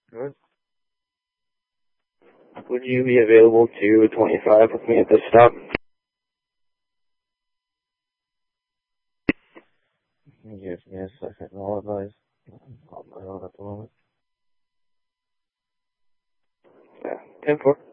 Good. Would you be available to 25 with me at this stop? Give me a second. I'll advise. I'm on my own at the moment. Yeah, 10-4.